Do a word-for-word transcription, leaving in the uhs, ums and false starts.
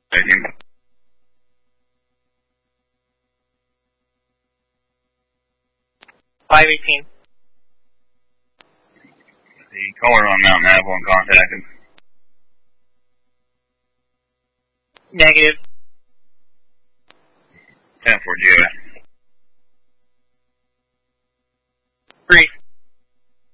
eighteen. five eighteen. The caller on Mountain Avalon contacted. Negative. ten four G O S.